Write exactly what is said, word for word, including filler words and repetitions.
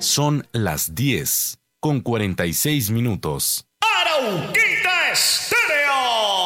Son las diez con cuarenta y seis minutos. Arauquita Estéreo.